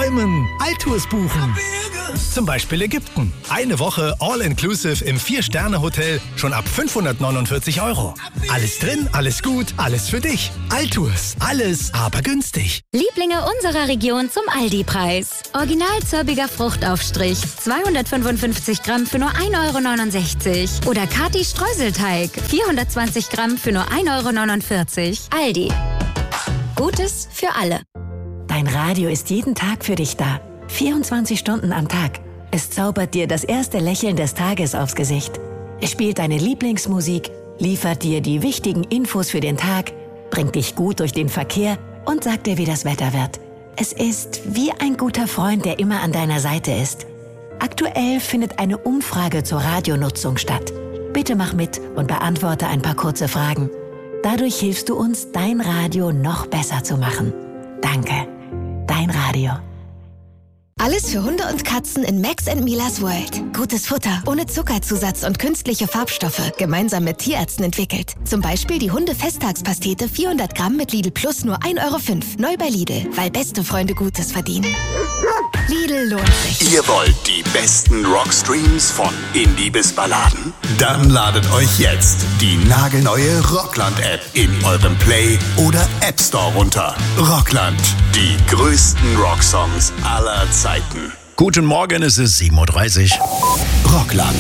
träumen. Altours buchen. Zum Beispiel Ägypten. Eine Woche All-Inclusive im 4-Sterne-Hotel schon ab 549 €. Alles drin, alles gut, alles für dich. Altours. Alles, aber günstig. Lieblinge unserer Region zum Aldi-Preis. Original zirbiger Fruchtaufstrich. 255 Gramm für nur 1,69 €. Oder Kati Streuselteig. 420 Gramm für nur 1,49 €. Aldi. Gutes für alle. Dein Radio ist jeden Tag für dich da. 24 Stunden am Tag. Es zaubert dir das erste Lächeln des Tages aufs Gesicht. Es spielt deine Lieblingsmusik, liefert dir die wichtigen Infos für den Tag, bringt dich gut durch den Verkehr und sagt dir, wie das Wetter wird. Es ist wie ein guter Freund, der immer an deiner Seite ist. Aktuell findet eine Umfrage zur Radionutzung statt. Bitte mach mit und beantworte ein paar kurze Fragen. Dadurch hilfst du uns, dein Radio noch besser zu machen. Danke. Dein Radio. Alles für Hunde und Katzen in Max & Milas World. Gutes Futter, ohne Zuckerzusatz und künstliche Farbstoffe, gemeinsam mit Tierärzten entwickelt. Zum Beispiel die Hunde-Festtagspastete 400 Gramm mit Lidl Plus nur 1,05 €. Neu bei Lidl, weil beste Freunde Gutes verdienen. Lidl lohnt sich. Ihr wollt die besten Rockstreams von Indie bis Balladen? Dann ladet euch jetzt die nagelneue Rockland-App in eurem Play- oder App Store runter. Rockland, die größten Rocksongs aller Zeiten. Guten Morgen, es ist 7:30 Uhr. Rockland.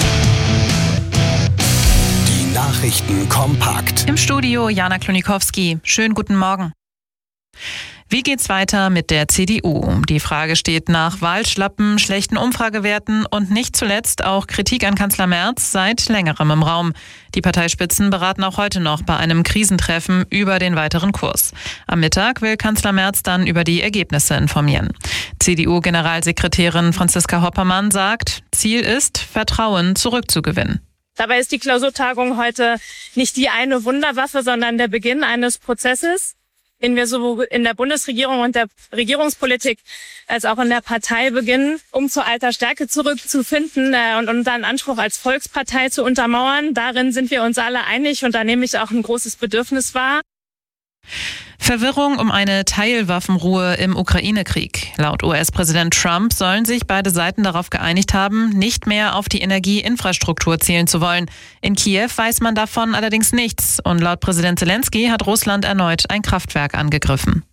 Die Nachrichten kompakt. Im Studio Jana Klonikowski. Schönen guten Morgen. Wie geht's weiter mit der CDU? Die Frage steht nach Wahlschlappen, schlechten Umfragewerten und nicht zuletzt auch Kritik an Kanzler Merz seit längerem im Raum. Die Parteispitzen beraten auch heute noch bei einem Krisentreffen über den weiteren Kurs. Am Mittag will Kanzler Merz dann über die Ergebnisse informieren. CDU-Generalsekretärin Franziska Hoppermann sagt, Ziel ist, Vertrauen zurückzugewinnen. Dabei ist die Klausurtagung heute nicht die eine Wunderwaffe, sondern der Beginn eines Prozesses, den wir sowohl in der Bundesregierung und der Regierungspolitik als auch in der Partei beginnen, um zur alter Stärke zurückzufinden und unseren Anspruch als Volkspartei zu untermauern. Darin sind wir uns alle einig und da nehme ich auch ein großes Bedürfnis wahr. Verwirrung um eine Teilwaffenruhe im Ukraine-Krieg. Laut US-Präsident Trump sollen sich beide Seiten darauf geeinigt haben, nicht mehr auf die Energieinfrastruktur zählen zu wollen. In Kiew weiß man davon allerdings nichts und laut Präsident Zelensky hat Russland erneut ein Kraftwerk angegriffen.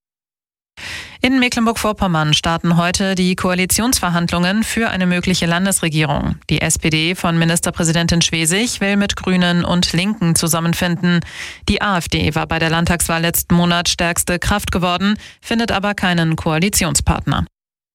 In Mecklenburg-Vorpommern starten heute die Koalitionsverhandlungen für eine mögliche Landesregierung. Die SPD von Ministerpräsidentin Schwesig will mit Grünen und Linken zusammenfinden. Die AfD war bei der Landtagswahl letzten Monat stärkste Kraft geworden, findet aber keinen Koalitionspartner.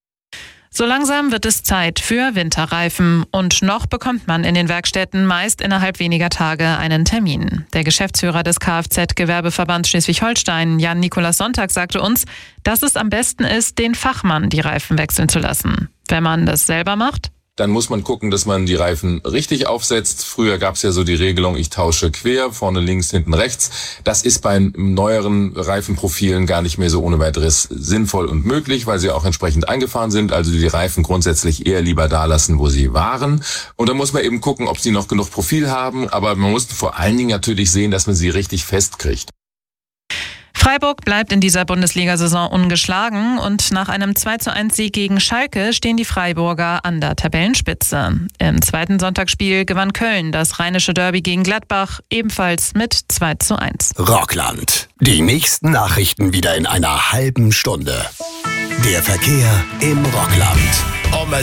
So langsam wird es Zeit für Winterreifen und noch bekommt man in den Werkstätten meist innerhalb weniger Tage einen Termin. Der Geschäftsführer des Kfz-Gewerbeverbands Schleswig-Holstein, Jan-Nikolaus Sonntag, sagte uns, dass es am besten ist, den Fachmann die Reifen wechseln zu lassen. Wenn man das selber macht, dann muss man gucken, dass man die Reifen richtig aufsetzt. Früher gab es ja so die Regelung, ich tausche quer, vorne links, hinten rechts. Das ist bei neueren Reifenprofilen gar nicht mehr so ohne weiteres sinnvoll und möglich, weil sie auch entsprechend eingefahren sind. Also die Reifen grundsätzlich eher lieber da lassen, wo sie waren. Und dann muss man eben gucken, ob sie noch genug Profil haben. Aber man muss vor allen Dingen natürlich sehen, dass man sie richtig festkriegt. Freiburg bleibt in dieser Bundesliga-Saison ungeschlagen und nach einem 2:1-Sieg gegen Schalke stehen die Freiburger an der Tabellenspitze. Im zweiten Sonntagsspiel gewann Köln das rheinische Derby gegen Gladbach ebenfalls mit 2:1. Rockland. Die nächsten Nachrichten wieder in einer halben Stunde. Der Verkehr im Rockland. Um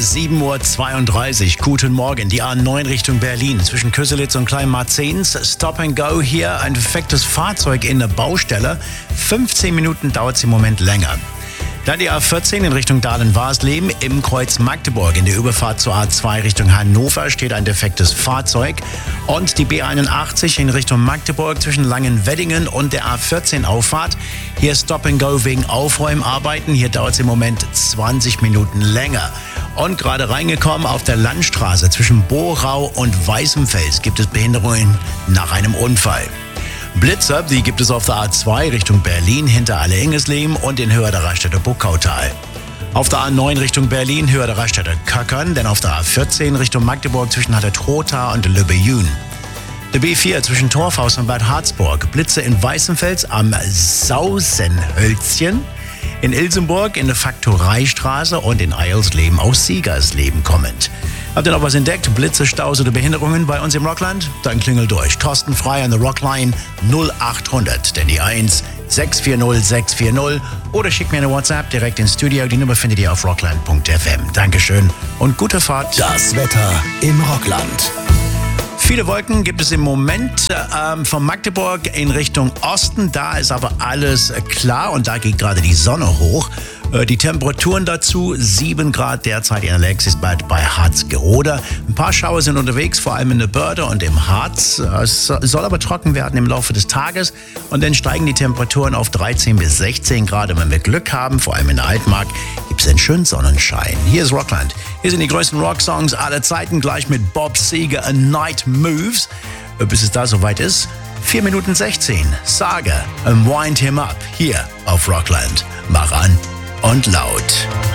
7:32 Uhr, guten Morgen, die A9 Richtung Berlin. Zwischen Köselitz und Kleinmarzens, Stop and Go hier, ein defektes Fahrzeug in der Baustelle. 15 Minuten dauert es im Moment länger. Dann die A14 in Richtung Dahlem-Warsleben. Im Kreuz Magdeburg in der Überfahrt zur A2 Richtung Hannover steht ein defektes Fahrzeug. Und die B81 in Richtung Magdeburg zwischen Langenweddingen und der A14-Auffahrt. Hier Stop and Go wegen Aufräumarbeiten. Hier dauert es im Moment 20 Minuten länger. Und gerade reingekommen auf der Landstraße zwischen Borau und Weißenfels gibt es Behinderungen nach einem Unfall. Blitzer, die gibt es auf der A2 Richtung Berlin hinter Alle-Ingesleben und in Höhe der Raststätte Burgkautal. Auf der A9 Richtung Berlin Höhe der Raststätte Köckern, denn auf der A14 Richtung Magdeburg zwischen Halle-Trotha und Lübbe-Jün. Der B4 zwischen Torfhaus und Bad Harzburg, Blitze in Weißenfels am Sausenhölzchen. In Ilsenburg in der Faktoreistraße und in Eilsleben aus Siegersleben kommend. Habt ihr noch was entdeckt? Blitze, Staus oder Behinderungen bei uns im Rockland? Dann klingelt durch. Kostenfrei an der Rockline 0800, denn die 1 640 640 oder schickt mir eine WhatsApp direkt ins Studio. Die Nummer findet ihr auf rockland.fm. Dankeschön und gute Fahrt. Das Wetter im Rockland. Viele Wolken gibt es im Moment von Magdeburg in Richtung Osten. Da ist aber alles klar und da geht gerade die Sonne hoch. Die Temperaturen dazu 7 Grad derzeit in Alexisbad bei Harzgerode. Ein paar Schauer sind unterwegs, vor allem in der Börde und im Harz. Es soll aber trocken werden im Laufe des Tages und dann steigen die Temperaturen auf 13 bis 16 Grad. Und wenn wir Glück haben, vor allem in der Altmark, gibt es einen schönen Sonnenschein. Hier ist Rockland. Hier sind die größten Rocksongs aller Zeiten, gleich mit Bob Seger, A Night Moves. Bis es da soweit ist, 4 Minuten 16. Saga, Wind Him Up, hier auf Rockland. Mach an und laut.